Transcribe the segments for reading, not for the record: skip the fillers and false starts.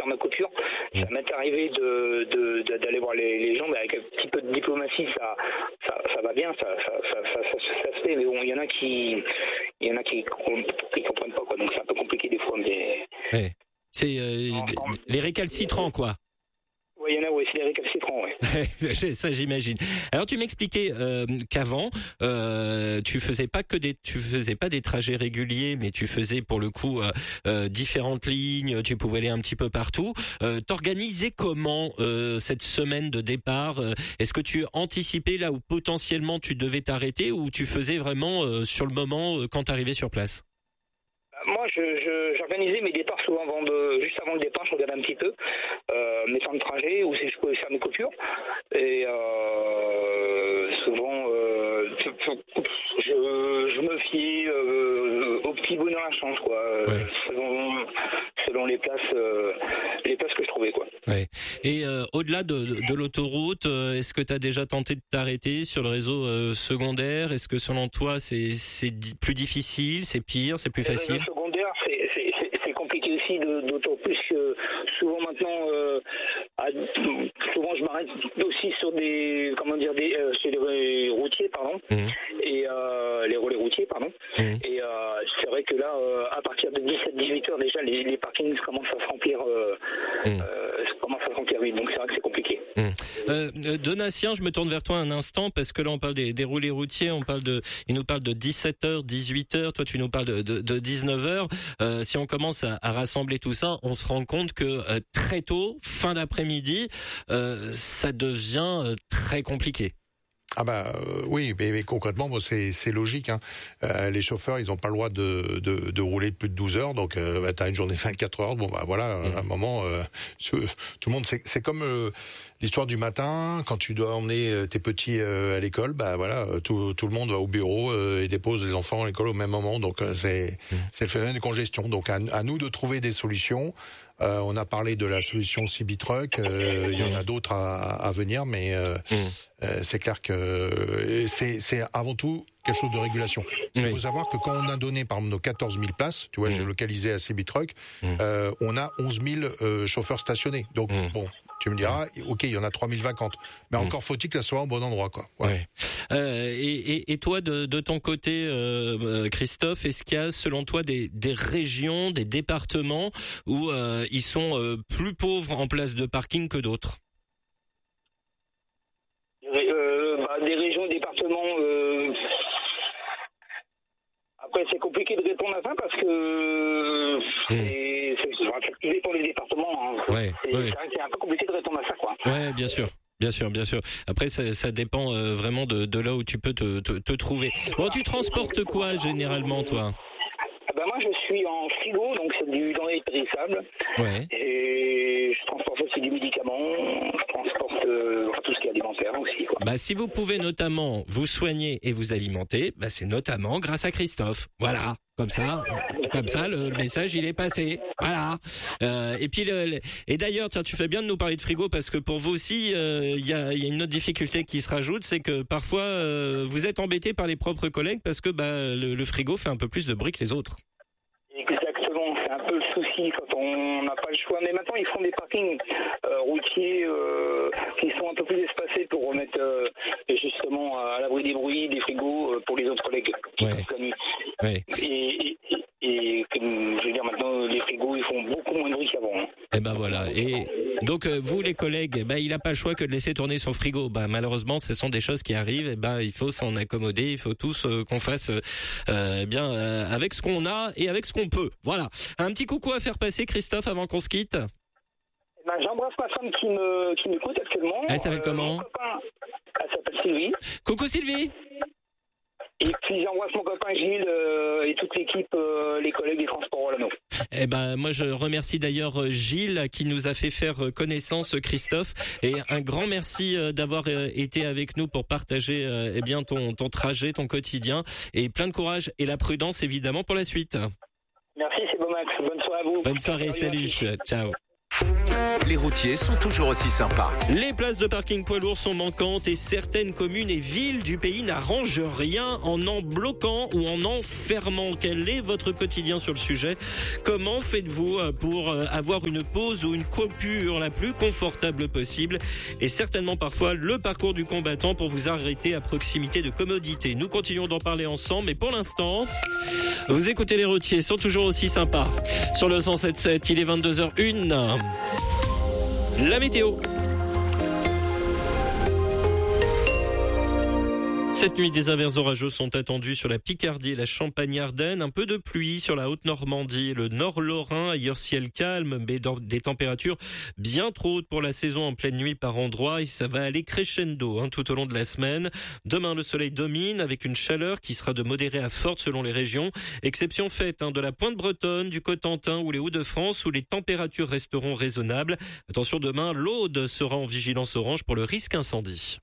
ma couture. Ça m'est arrivé d'aller voir les gens, mais avec un petit peu de diplomatie, ça va bien, ça se fait. Mais bon, il y en a qui comprennent pas, quoi. Donc c'est un peu compliqué des fois, mais. Ouais. C'est les récalcitrants, quoi. Oui, il y en a, oui, c'est les récalcitrants, ouais. Ça, j'imagine. Alors, tu m'expliquais qu'avant, tu faisais pas des trajets réguliers, mais tu faisais pour le coup différentes lignes. Tu pouvais aller un petit peu partout. T'organisais comment cette semaine de départ? Est-ce que tu anticipais là où potentiellement tu devais t'arrêter, ou tu faisais vraiment sur le moment quand t'arrivais sur place? Moi, j'organisais mes départs souvent juste avant le départ, je regardais un petit peu mes temps de trajet, où je pouvais faire mes coupures. Et souvent, je me fiais au petit bout dans la chance, quoi. Ouais. Selon les places que je trouvais, quoi. Ouais. Et au-delà de l'autoroute, est-ce que tu as déjà tenté de t'arrêter sur le réseau secondaire? Est-ce que selon toi, c'est plus difficile, c'est pire, c'est plus facile? Le secondaire, c'est compliqué aussi, d'autant plus que souvent maintenant, souvent je m'arrête aussi sur sur les routiers, pardon, et les relais routiers, pardon. Et c'est vrai que là, à partir de 17-18 heures déjà, les parkings commencent à se remplir. Vite, donc c'est vrai que c'est compliqué. Donatien, je me tourne vers toi un instant, parce que là on parle des relais routiers, il nous parle de 17h, 18h, toi tu nous parles de 19h. Si on commence à rassembler tout ça, on se rend compte que très tôt, fin d'après-midi, ça devient très compliqué. Ah oui, mais concrètement, bon, c'est logique. Hein. Les chauffeurs, ils ont pas le droit de rouler plus de 12 heures, donc t'as une journée 24 heures. Bon voilà, à un moment, tout le monde, c'est comme l'histoire du matin quand tu dois emmener tes petits à l'école. Voilà, tout le monde va au bureau et dépose les enfants à l'école au même moment. Donc c'est le phénomène de congestion. Donc à nous de trouver des solutions. On a parlé de la solution CB-Truck, il y en a d'autres à venir, mais c'est clair que c'est avant tout quelque chose de régulation. Il faut savoir que quand on a donné par exemple nos 14 000 places, tu vois, j'ai localisé à CB-Truck, on a 11 000 chauffeurs stationnés. Donc bon, tu me diras, ok, il y en a 3 000 vacantes, mais encore faut-il que ça soit au bon endroit, quoi. Voilà. Ouais. Et toi, de ton côté, Christophe, est-ce qu'il y a, selon toi, des régions, des départements où ils sont plus pauvres en place de parking que d'autres? Des régions, départements. Après, c'est compliqué de répondre à ça parce que ça dépend des départements. Hein. C'est un peu compliqué de répondre à ça, quoi. Ouais, bien sûr. Bien sûr. Après, ça dépend vraiment de là où tu peux te trouver. Bon, tu transportes quoi généralement, toi? Moi, je suis en frigo, donc c'est du denrées périssables. Ouais. Et je transporte aussi du médicament. Je transporte tout ce qui est alimentaire aussi, quoi. Si vous pouvez notamment vous soigner et vous alimenter, c'est notamment grâce à Christophe. Voilà. Comme ça, le message il est passé. Voilà. Et puis et d'ailleurs, tiens, tu fais bien de nous parler de frigo, parce que pour vous aussi, il y a une autre difficulté qui se rajoute, c'est que parfois vous êtes embêté par les propres collègues parce que le frigo fait un peu plus de bruit que les autres. Exactement, c'est un peu le souci quand on n'a pas le choix. Mais maintenant, ils font des parkings routiers qui sont un peu plus espacés pour remettre justement à l'abri des bruits, des frigos pour les autres collègues qui passent la nuit. Ouais. Et comme je veux dire, maintenant, les frigos, ils font beaucoup moins de bruit qu'avant. Hein. Et voilà. Et donc, vous, les collègues, il n'a pas le choix que de laisser tourner son frigo. Malheureusement, ce sont des choses qui arrivent. Il faut s'en accommoder. Il faut tous qu'on fasse avec ce qu'on a et avec ce qu'on peut. Voilà. Un petit coucou à faire passer, Christophe, avant qu'on se quitte. J'embrasse ma femme qui m'écoute actuellement. Elle s'appelle comment? Elle s'appelle Sylvie. Coucou Sylvie. Et puis j'embrasse mon copain Gilles et toute l'équipe, les collègues des transports Rolano. Moi je remercie d'ailleurs Gilles qui nous a fait faire connaissance, Christophe, et un grand merci d'avoir été avec nous pour partager ton trajet, ton quotidien, et plein de courage et la prudence évidemment pour la suite. Merci, c'est beau Max. Bonne soirée à vous. Bonne soirée, salut. Ciao. Les routiers sont toujours aussi sympas. Les places de parking poids lourds sont manquantes et certaines communes et villes du pays n'arrangent rien en bloquant ou en fermant. Quel est votre quotidien sur le sujet? Comment faites-vous pour avoir une pause ou une coupure la plus confortable possible? Et certainement parfois le parcours du combattant pour vous arrêter à proximité de commodité. Nous continuons d'en parler ensemble, mais pour l'instant, vous écoutez les routiers, sont toujours aussi sympas. Sur le 107.7, il est 22h01. La météo. Cette nuit, des averses orageuses sont attendues sur la Picardie et la Champagne-Ardenne. Un peu de pluie sur la Haute-Normandie et le Nord-Lorrain. Ailleurs, ciel calme, mais des températures bien trop hautes pour la saison en pleine nuit par endroits. Et ça va aller crescendo tout au long de la semaine. Demain, le soleil domine avec une chaleur qui sera de modérée à forte selon les régions. Exception faite de la Pointe Bretonne, du Cotentin ou les Hauts-de-France où les températures resteront raisonnables. Attention, demain, l'Aude sera en vigilance orange pour le risque incendie.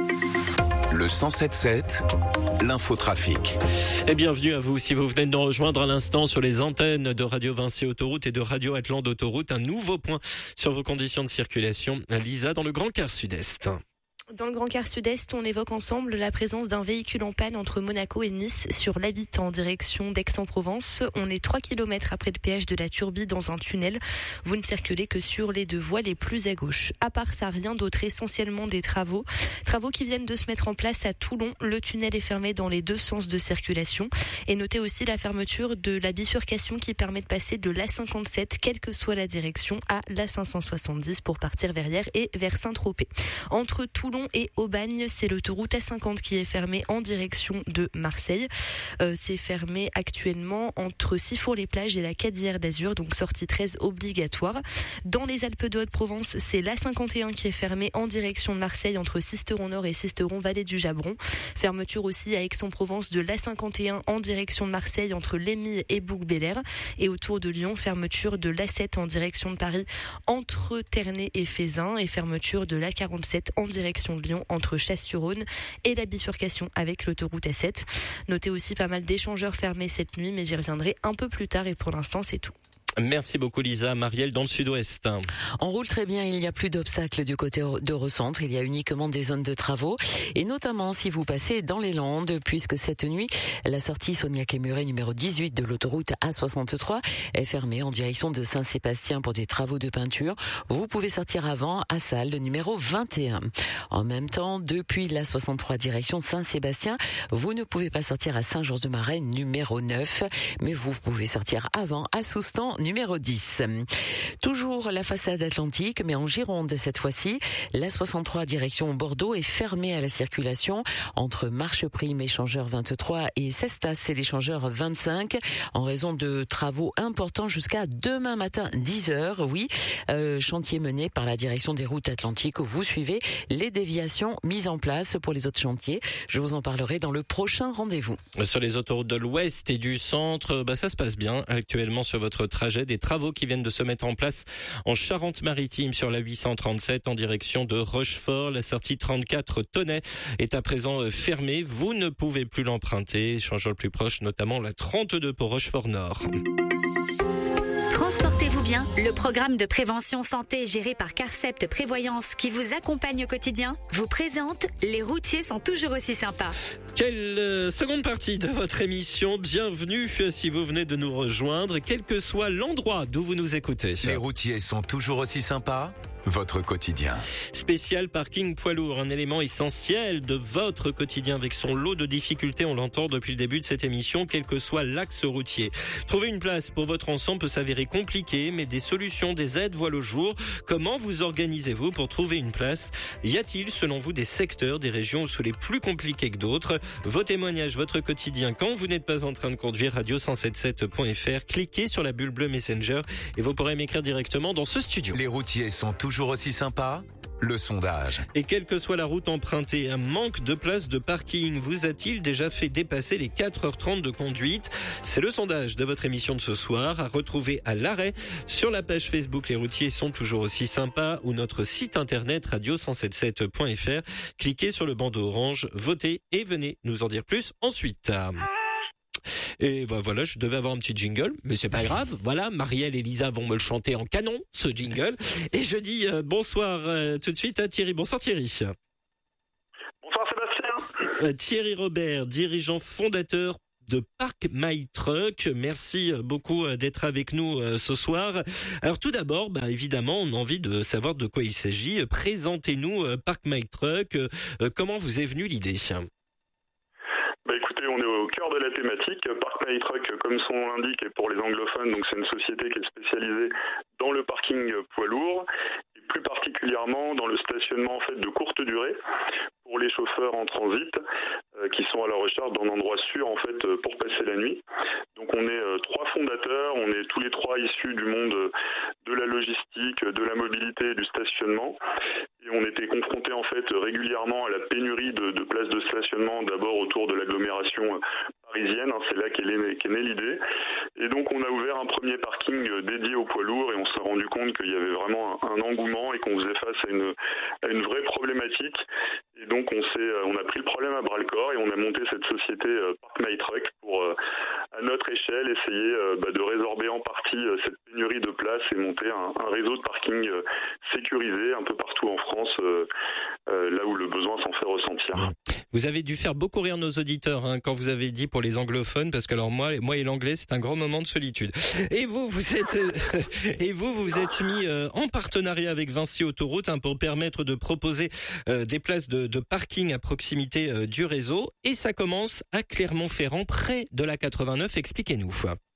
Le 107.7, l'infotrafic. Et bienvenue à vous si vous venez de nous rejoindre à l'instant sur les antennes de Radio Vinci Autoroute et de Radio Atlante Autoroute. Un nouveau point sur vos conditions de circulation. Lisa, dans le Grand Quart Sud-Est. Dans le Grand Quart Sud-Est, on évoque ensemble la présence d'un véhicule en panne entre Monaco et Nice sur l'Habite en direction d'Aix-en-Provence. On est 3 km après le péage de la Turbie dans un tunnel. Vous ne circulez que sur les deux voies les plus à gauche. À part ça, rien d'autre, essentiellement des travaux. Travaux qui viennent de se mettre en place à Toulon. Le tunnel est fermé dans les deux sens de circulation. Et notez aussi la fermeture de la bifurcation qui permet de passer de l'A57, quelle que soit la direction, à l'A570 pour partir vers Hyères et vers Saint-Tropez. Entre Toulon et Aubagne, c'est l'autoroute A50 qui est fermée en direction de Marseille. C'est fermé actuellement entre Sifour-les-Plages et la Cadière d'Azur, donc sortie 13 obligatoire. Dans les Alpes de Haute-Provence, c'est l'A51 qui est fermée en direction de Marseille entre Sisteron-Nord et Sisteron-Vallée du Jabron. Fermeture aussi à Aix-en-Provence de l'A51 en direction de Marseille entre Lémy et Bouc-Bélair. Et autour de Lyon, fermeture de l'A7 en direction de Paris entre Ternay et Fézin et fermeture de l'A47 en direction de Lyon entre Chasse-sur-Rhône et la bifurcation avec l'autoroute A7. Notez aussi pas mal d'échangeurs fermés cette nuit, mais j'y reviendrai un peu plus tard et pour l'instant c'est tout. Merci beaucoup Lisa. Marielle dans le sud-ouest. On roule très bien, il n'y a plus d'obstacles du côté d'Eurocentre, il y a uniquement des zones de travaux et notamment si vous passez dans les Landes puisque cette nuit, la sortie Soignac-et-Muret numéro 18 de l'autoroute A63 est fermée en direction de Saint-Sébastien pour des travaux de peinture. Vous pouvez sortir avant à Salles, le numéro 21. En même temps, depuis la 63 direction Saint-Sébastien, vous ne pouvez pas sortir à Saint-Georges-de-Marais numéro 9, mais vous pouvez sortir avant à Soustan numéro 10. Toujours la façade atlantique, mais en Gironde cette fois-ci. La 63 direction Bordeaux est fermée à la circulation entre Marcheprime échangeur 23 et Cestas et l'échangeur 25 en raison de travaux importants jusqu'à demain matin 10h. Oui, chantier mené par la direction des routes atlantiques où vous suivez les déviations mises en place pour les autres chantiers. Je vous en parlerai dans le prochain rendez-vous. Sur les autoroutes de l'ouest et du centre, ça se passe bien actuellement sur votre trajet. Des travaux qui viennent de se mettre en place en Charente-Maritime sur la 837 en direction de Rochefort. La sortie 34 Tonnet est à présent fermée. Vous ne pouvez plus l'emprunter. Échangeur le plus proche, notamment la 32 pour Rochefort-Nord. Transportez-vous bien, le programme de prévention santé géré par Carcept Prévoyance qui vous accompagne au quotidien vous présente Les routiers sont toujours aussi sympas. Quelle seconde partie de votre émission. Bienvenue si vous venez de nous rejoindre, quel que soit l'endroit d'où vous nous écoutez. Les routiers sont toujours aussi sympas. Votre quotidien. Spécial parking poids lourd, un élément essentiel de votre quotidien avec son lot de difficultés, on l'entend depuis le début de cette émission, quel que soit l'axe routier. Trouver une place pour votre ensemble peut s'avérer compliqué, mais des solutions, des aides voient le jour. Comment vous organisez-vous pour trouver une place? Y a-t-il, selon vous, des secteurs, des régions où c'est les plus compliqués que d'autres? Vos témoignages, votre quotidien, quand vous n'êtes pas en train de conduire, radio177.fr, cliquez sur la bulle bleue Messenger et vous pourrez m'écrire directement dans ce studio. Les routiers sont toujours aussi sympas. Le sondage. Et quelle que soit la route empruntée, un manque de place de parking vous a-t-il déjà fait dépasser les 4h30 de conduite? C'est le sondage de votre émission de ce soir à retrouver à l'arrêt sur la page Facebook Les routiers sont toujours aussi sympas ou notre site internet radio177.fr. Cliquez sur le bandeau orange, votez et venez nous en dire plus ensuite. Et ben voilà, je devais avoir un petit jingle, mais c'est pas grave. Voilà, Marielle et Lisa vont me le chanter en canon, ce jingle. Et je dis bonsoir tout de suite à Thierry. Bonsoir Thierry. Bonsoir Sébastien. Thierry Robert, dirigeant fondateur de Park My Truck. Merci beaucoup d'être avec nous ce soir. Alors tout d'abord, évidemment, on a envie de savoir de quoi il s'agit. Présentez-nous Park My Truck. Comment vous est venue l'idée ? Écoutez, on est au cœur de la thématique. Park My Truck, comme son nom l'indique, est pour les anglophones, donc c'est une société qui est spécialisée dans le parking poids lourd, et plus particulièrement dans le stationnement en fait de courte durée pour les chauffeurs en transit qui sont à la recherche d'un endroit sûr en fait pour passer la nuit. Donc on est 3 fondateurs, on est tous les 3 issus du monde de la logistique, de la mobilité et du stationnement. Et on était confrontés en fait régulièrement à la pénurie de places de stationnement, d'abord autour de l'agglomération parisienne, c'est là qu'est née l'idée. Et donc on a ouvert un premier parking dédié aux poids lourds et on s'est rendu compte qu'il y avait vraiment un engouement et qu'on faisait face à une vraie problématique. Et donc on a pris le problème à bras le corps et on a monté cette société Park My Truck pour, à notre échelle, essayer de résorber en partie cette pénurie de places et monter un réseau de parking sécurisé un peu partout en France, là où le besoin s'en fait ressentir. Vous avez dû faire beaucoup rire nos auditeurs quand vous avez dit pour les anglophones, parce que alors moi et l'anglais, c'est un grand moment de solitude. Et vous êtes mis en partenariat avec Vinci Autoroute pour permettre de proposer des places de parking à proximité du réseau. Et ça commence à Clermont-Ferrand, près de la 89. Expliquez-nous.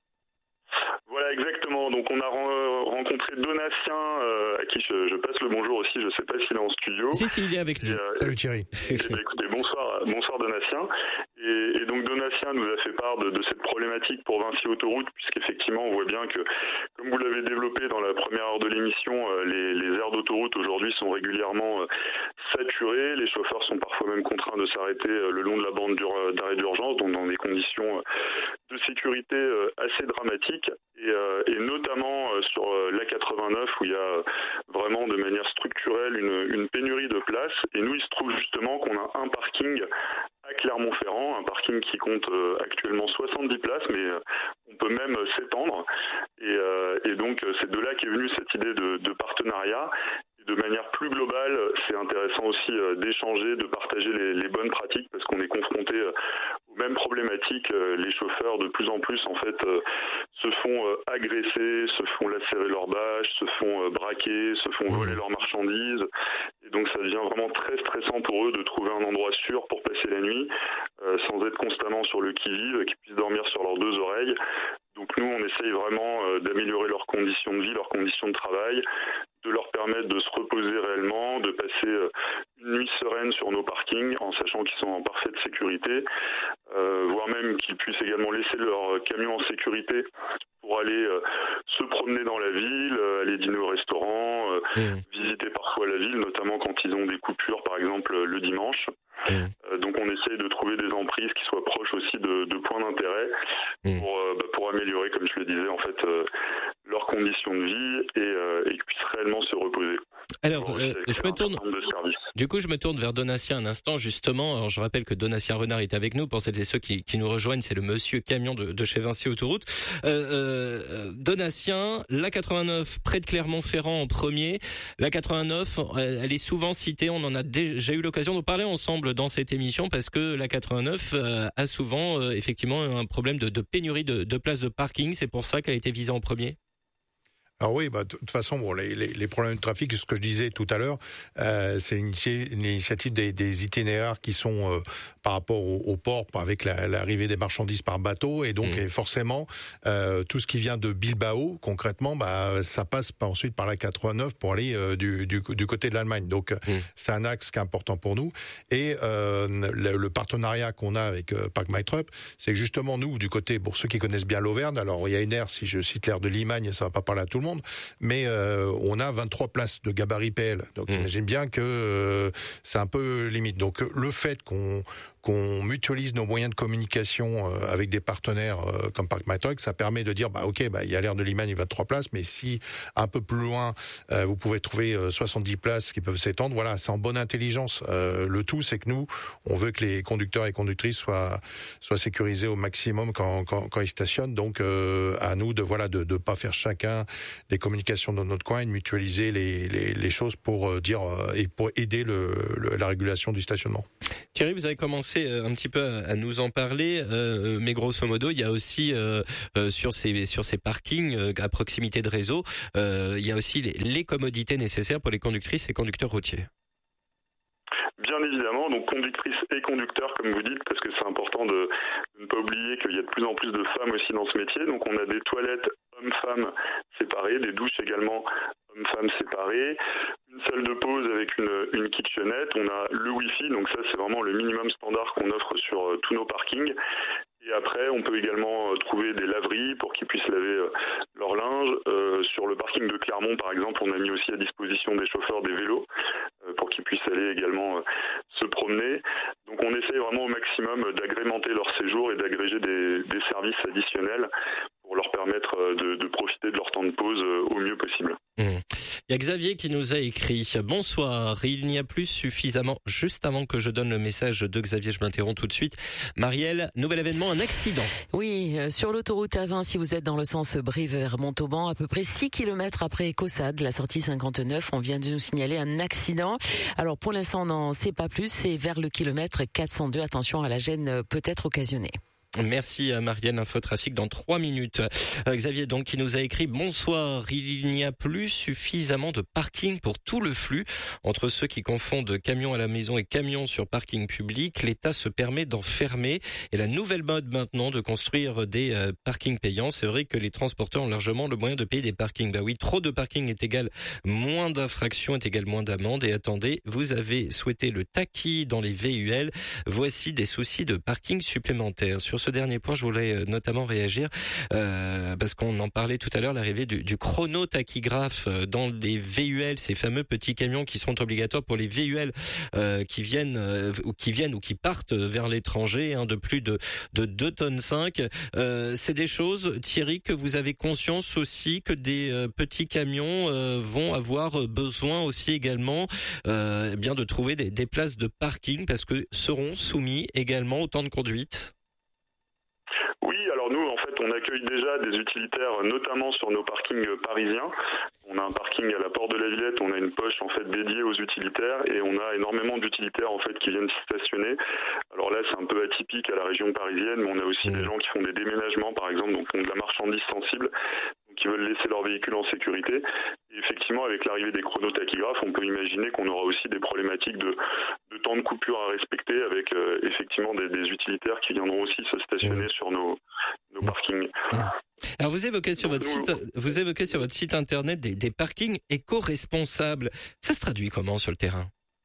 Voilà, exactement. Donc on a rencontré Donatien, à qui je passe le bonjour aussi. Je ne sais pas s'il est en studio. Si, il est avec nous. Salut Thierry. Écoutez, bonsoir Donatien. Et donc Donatien nous a fait part de cette problématique pour Vinci Autoroute, puisqu'effectivement on voit bien que, comme vous l'avez développé dans la première heure de l'émission, les aires d'autoroute aujourd'hui sont régulièrement saturées. Les chauffeurs sont parfois même contraints de s'arrêter le long de la bande d'arrêt d'urgence, donc dans des conditions de sécurité assez dramatiques. Et notamment sur l'A89 où il y a vraiment de manière structurelle une pénurie de places. Et nous, il se trouve justement qu'on a un parking à Clermont-Ferrand, un parking qui compte actuellement 70 places, mais on peut même s'étendre. Et donc c'est de là qu'est venue cette idée de partenariat. De manière plus globale, c'est intéressant aussi d'échanger, de partager les bonnes pratiques parce qu'on est confronté aux mêmes problématiques. Les chauffeurs de plus en plus en fait se font agresser, se font lacérer leurs bâches, se font braquer, se font voler leurs marchandises. Et donc ça devient vraiment très stressant pour eux de trouver un endroit sûr pour passer la nuit sans être constamment sur le qui-vive, qu'ils puissent dormir sur leurs 2 oreilles. Donc nous, on essaye vraiment d'améliorer leurs conditions de vie, leurs conditions de travail, de leur permettre de se reposer réellement, de passer une nuit sereine sur nos parkings en sachant qu'ils sont en parfaite sécurité, voire même qu'ils puissent également laisser leur camion en sécurité pour aller se promener dans la ville, aller dîner au restaurant, visiter parfois la ville, notamment quand ils ont des coupures, par exemple le dimanche. Donc on essaye de trouver des emprises qui soient proches aussi de points d'intérêt pour améliorer, comme je le disais, en fait, leurs conditions de vie et qu'ils puissent réellement se reposer. Alors, je me tourne vers Donatien un instant, justement. Alors, je rappelle que Donatien Renard est avec nous. Pour celles et ceux qui nous rejoignent, c'est le monsieur camion de chez Vinci Autoroute. Donatien, l'A89 près de Clermont-Ferrand en premier. L'A89, elle est souvent citée. On en a déjà eu l'occasion de parler ensemble dans cette émission parce que l'A89 a souvent effectivement un problème de pénurie de places de parking. C'est pour ça qu'elle a été visée en premier. Alors oui, de toute façon, les problèmes de trafic, ce que je disais tout à l'heure, c'est une initiative des itinéraires qui sont par rapport au port, avec l'arrivée des marchandises par bateau, et donc forcément, tout ce qui vient de Bilbao, concrètement, ça passe ensuite par la 89 pour aller du côté de l'Allemagne. Donc c'est un axe qui est important pour nous. Et le partenariat qu'on a avec Park My Truck, c'est que justement nous, du côté, pour ceux qui connaissent bien l'Auvergne, alors il y a une aire, si je cite l'aire de Limagne, ça va pas parler à tout le monde, mais on a 23 places de gabarit PL. Donc imagine bien que c'est un peu limite. Donc le fait qu'on qu'on mutualise nos moyens de communication avec des partenaires comme Parc MyTruck. Ça permet de dire, il y a l'aire de Limagne, il va de 3 places, mais si un peu plus loin, vous pouvez trouver 70 places qui peuvent s'étendre, voilà, c'est en bonne intelligence. Le tout, c'est que nous, on veut que les conducteurs et conductrices soient sécurisés au maximum quand ils stationnent. Donc, à nous de pas faire chacun des communications dans notre coin et de mutualiser les choses pour dire et pour aider la régulation du stationnement. Thierry, vous avez commencé un petit peu à nous en parler, mais grosso modo, il y a aussi sur ces parkings à proximité de réseau, il y a aussi les commodités nécessaires pour les conductrices et conducteurs routiers. Bien évidemment, donc conductrices et conducteurs, comme vous dites, parce que c'est important de ne pas oublier qu'il y a de plus en plus de femmes aussi dans ce métier. Donc on a des toilettes hommes-femmes séparées, des douches également hommes-femmes séparées, une salle de pause avec une kitchenette, on a le Wi-Fi, donc ça c'est vraiment le minimum standard qu'on offre sur tous nos parkings. Et après, on peut également trouver des laveries pour qu'ils puissent laver leur linge. Sur le parking de Clermont, par exemple, on a mis aussi à disposition des chauffeurs des vélos pour qu'ils puissent aller également se promener. Donc on essaye vraiment au maximum d'agrémenter leur séjour et d'agréger des services additionnels pour leur permettre de profiter de leur temps de pause au mieux possible. Il y a Xavier qui nous a écrit « Bonsoir, il n'y a plus suffisamment ». Juste avant que je donne le message de Xavier, je m'interromps tout de suite. Marielle, nouvel événement, un accident. Oui, sur l'autoroute A20, si vous êtes dans le sens Brie vers Montauban, à peu près 6 km après Caussade, la sortie 59, on vient de nous signaler un accident. Alors pour l'instant, on n'en sait pas plus, c'est vers le kilomètre 402. Attention à la gêne peut-être occasionnée. Merci à Marielle, Infotrafic dans 3 minutes. Xavier donc qui nous a écrit « Bonsoir, il n'y a plus suffisamment de parking pour tout le flux. Entre ceux qui confondent camions à la maison et camions sur parking public, l'État se permet d'en fermer. Et la nouvelle mode maintenant de construire des parkings payants, c'est vrai que les transporteurs ont largement le moyen de payer des parkings. Bah oui, trop de parking est égal moins d'infractions, est égal moins d'amendes. Et attendez, vous avez souhaité le taquis dans les VUL. Voici des soucis de parking supplémentaires. Sur ce dernier point, je voulais notamment réagir parce qu'on en parlait tout à l'heure, l'arrivée du chronotachygraphe dans les VUL, ces fameux petits camions qui sont obligatoires pour les VUL qui viennent ou qui partent vers l'étranger, de plus de 2 tonnes 5. C'est des choses, Thierry, que vous avez conscience aussi que des petits camions vont avoir besoin aussi également bien de trouver des places de parking parce que seront soumis également au temps de conduite. Oui, alors nous, en fait, on accueille déjà des utilitaires, notamment sur nos parkings parisiens. On a un parking à la Porte de la Villette, on a une poche en fait dédiée aux utilitaires et on a énormément d'utilitaires en fait qui viennent s'y stationner. Alors là, c'est un peu atypique à la région parisienne, mais on a aussi des gens qui font des déménagements, par exemple, donc font de la marchandise sensible, qui veulent laisser leur véhicule en sécurité. Et effectivement, avec l'arrivée des chronotachygraphes, on peut imaginer qu'on aura aussi des problématiques de temps de coupure à respecter avec effectivement des utilitaires qui viendront aussi se stationner sur nos parkings. Alors vous évoquez sur votre site internet des parkings éco-responsables. Ça se traduit comment sur le terrain ?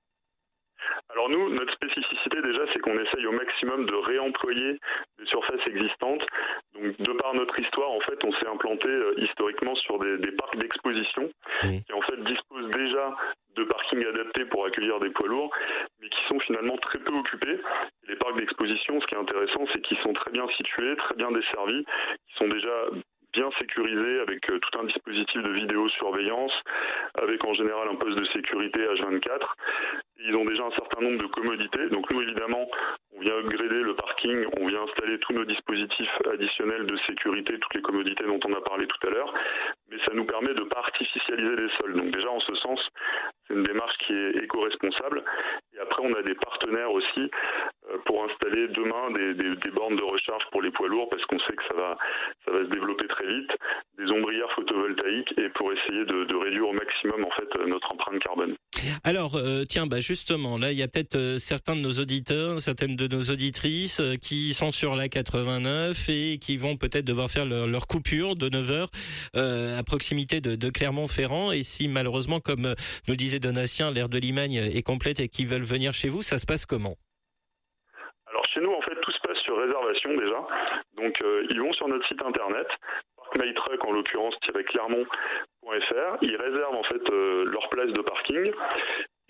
Alors nous, notre spécificité déjà, c'est qu'on essaye au maximum de réemployer des surfaces existantes. Donc de par notre histoire, en fait, on s'est implanté historiquement sur des parcs d'exposition qui en fait disposent déjà de parkings adaptés pour accueillir des poids lourds, mais qui sont finalement très peu occupés. Et les parcs d'exposition, ce qui est intéressant, c'est qu'ils sont très bien situés, très bien desservis, qui sont déjà bien sécurisés avec tout un dispositif de vidéosurveillance, avec en général un poste de sécurité H24. Ils ont déjà un certain nombre de commodités. Donc nous, évidemment, on vient upgrader le parking, on vient installer tous nos dispositifs additionnels de sécurité, toutes les commodités dont on a parlé tout à l'heure. Mais ça nous permet de ne pas artificialiser les sols. Donc déjà, en ce sens, c'est une démarche qui est éco-responsable. Et après, on a des partenaires aussi pour installer demain des bornes de recharge pour les poids lourds, parce qu'on sait que ça va se développer très vite, des ombrières photovoltaïques, et pour essayer de réduire au maximum en fait notre empreinte carbone. Alors tiens, justement, là il y a peut-être certains de nos auditeurs, certaines de nos auditrices qui sont sur la 89 et qui vont peut-être devoir faire leur coupure de 9h à proximité de Clermont-Ferrand, et si malheureusement, comme nous disait Donatien, l'aire de Limagne est complète et qu'ils veulent venir chez vous, ça se passe comment ? Alors chez nous, en fait, tout se passe sur réservation déjà. Donc ils vont sur notre site internet, ParkMyTruck en l'occurrence, -clermont.fr. Ils réservent en fait leur place de parking.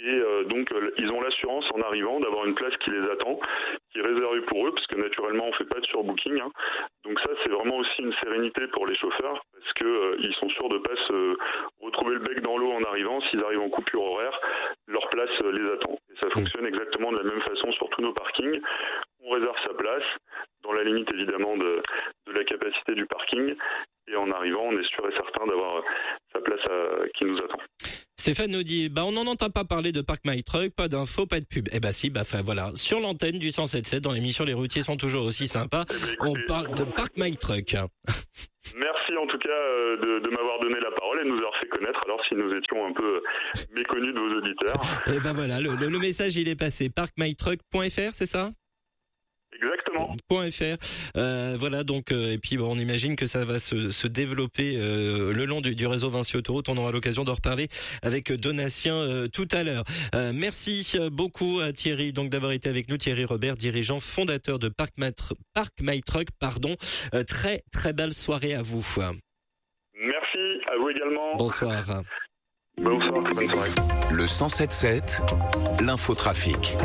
Et donc ils ont l'assurance en arrivant d'avoir une place qui les attend, qui est réservée pour eux, parce que naturellement on fait pas de surbooking. Hein. Donc ça c'est vraiment aussi une sérénité pour les chauffeurs, parce que ils sont sûrs de pas se retrouver le bec dans l'eau en arrivant. S'ils arrivent en coupure horaire, leur place les attend. Et ça fonctionne exactement de la même façon sur tous nos parkings. On réserve sa place, dans la limite évidemment de la capacité du parking. Et en arrivant, on est sûr et certain d'avoir sa place qui nous attend. Stéphane nous dit, on n'en entend pas parler de Park My Truck, pas d'infos, pas de pub. Si, voilà. Sur l'antenne du 107.7, dans l'émission Les routiers sont toujours aussi sympas, on parle de Park My Truck. Merci en tout cas de m'avoir donné la parole et de nous avoir fait connaître, alors si nous étions un peu méconnus de vos auditeurs. Et voilà, le message il est passé. parkmytruck.fr, c'est ça ? Exactement. .fr. Voilà donc et puis on imagine que ça va se développer le long du réseau Vinci Autoroute. On aura l'occasion d'en reparler avec Donatien tout à l'heure. Merci beaucoup à Thierry donc d'avoir été avec nous. Thierry Robert, dirigeant fondateur de Park My Truck. Très très belle soirée à vous. Merci à vous également. Bonsoir. Bonsoir, bonne soirée. Le 107.7, l'infotrafic.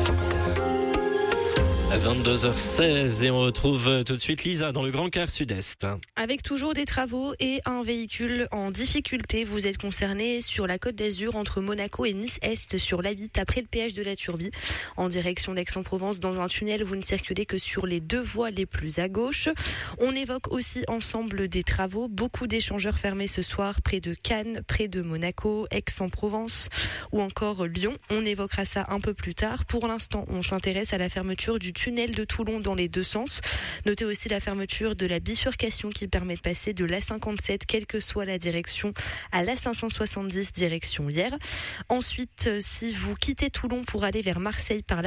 À 22h16 et on retrouve tout de suite Lisa dans le Grand Quart Sud-Est. Avec toujours des travaux et un véhicule en difficulté, vous êtes concerné sur la Côte d'Azur entre Monaco et Nice-Est sur l'A8 après le péage de la Turbie. En direction d'Aix-en-Provence dans un tunnel, vous ne circulez que sur les deux voies les plus à gauche. On évoque aussi ensemble des travaux, beaucoup d'échangeurs fermés ce soir près de Cannes, près de Monaco, Aix-en-Provence ou encore Lyon. On évoquera ça un peu plus tard. Pour l'instant, on s'intéresse à la fermeture du tunnel de Toulon dans les deux sens. Notez aussi la fermeture de la bifurcation qui permet de passer de l'A57, quelle que soit la direction, à l'A570 direction Hyères. Ensuite, si vous quittez Toulon pour aller vers Marseille par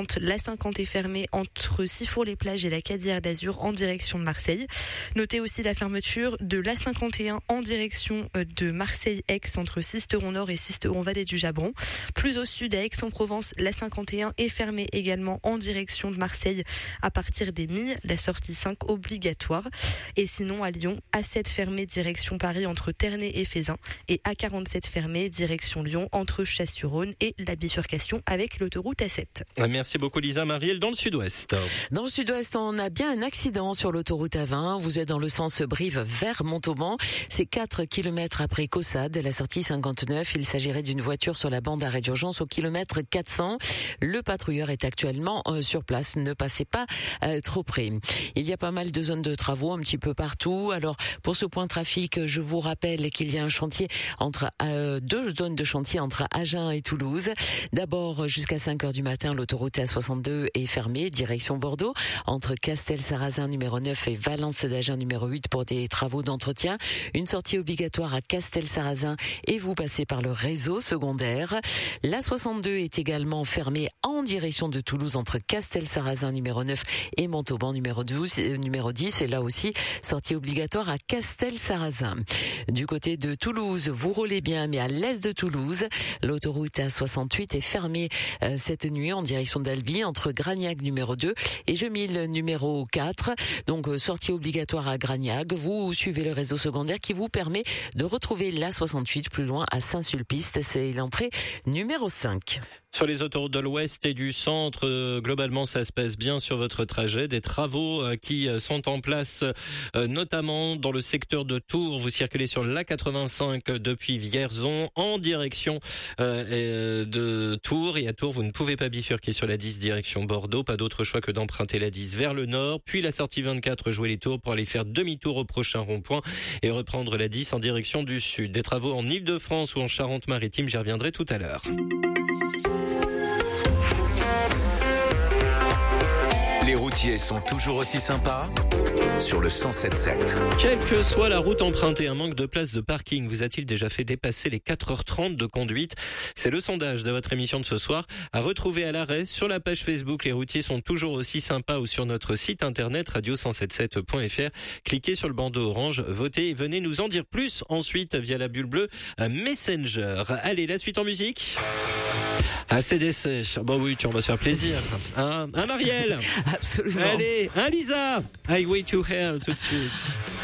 l'A50 est fermée entre Sifour-les-Plages et la Cadière d'Azur en direction de Marseille. Notez aussi la fermeture de l'A51 en direction de Marseille-Aix entre Sisteron-Nord et Sisteron-Vallée du Jabron. Plus au sud, à Aix-en-Provence, l'A51 est fermée également en direction de Marseille à partir des Milles, la sortie 5 obligatoire. Et sinon à Lyon, A7 fermé direction Paris entre Ternay et Fézin et A47 fermé direction Lyon entre Chasse-sur-Rhône et la bifurcation avec l'autoroute A7. Merci beaucoup Lisa. Marielle, dans le sud-ouest. Dans le sud-ouest, on a bien un accident sur l'autoroute A20. Vous êtes dans le sens Brive vers Montauban. C'est 4 km après Caussade, la sortie 59. Il s'agirait d'une voiture sur la bande d'arrêt d'urgence au kilomètre 400. Le patrouilleur est actuellement sur place. Ne passez pas trop près. Il y a pas mal de zones de travaux un petit peu partout. Alors pour ce point trafic, je vous rappelle qu'il y a un chantier entre deux zones de chantier entre Agen et Toulouse. D'abord jusqu'à 5h du matin, l'autoroute A62 est fermée direction Bordeaux entre Castel-Sarrazin numéro 9 et Valence d'Agen numéro 8 pour des travaux d'entretien. Une sortie obligatoire à Castel-Sarrazin et vous passez par le réseau secondaire. L'A62 est également fermée en direction de Toulouse entre Castel-Sarrazin numéro 9 et Montauban numéro 10 et là aussi sortie obligatoire à Castel-Sarrazin. Du côté de Toulouse, vous roulez bien mais à l'est de Toulouse, l'autoroute A68 est fermée cette nuit en direction d'Albi entre Gragnac numéro 2 et Gemille numéro 4. Donc sortie obligatoire à Gragnac, vous suivez le réseau secondaire qui vous permet de retrouver l'A68 plus loin à Saint-Sulpice, c'est l'entrée numéro 5. Sur les autoroutes de l'Ouest et du Centre, globalement, ça se passe bien sur votre trajet. Des travaux qui sont en place, notamment dans le secteur de Tours. Vous circulez sur l'A85 depuis Vierzon en direction de Tours. Et à Tours, vous ne pouvez pas bifurquer sur la 10 direction Bordeaux. Pas d'autre choix que d'emprunter la 10 vers le nord. Puis la sortie 24, jouer les tours pour aller faire demi-tour au prochain rond-point et reprendre la 10 en direction du sud. Des travaux en Île-de-France ou en Charente-Maritime, j'y reviendrai tout à l'heure. Les routiers sont toujours aussi sympas sur le 107.7. Quelle que soit la route empruntée, un manque de place de parking vous a-t-il déjà fait dépasser les 4h30 de conduite? C'est le sondage de votre émission de ce soir à retrouver à l'arrêt sur la page Facebook Les routiers sont toujours aussi sympas ou sur notre site internet radio177.fr. Cliquez sur le bandeau orange, votez et venez nous en dire plus ensuite via la bulle bleue Messenger. Allez, la suite en musique. ACDC. Bon oui, on va se faire plaisir. Un Marielle. Absolument. Allez, Lisa. Highway to Hell tout de suite.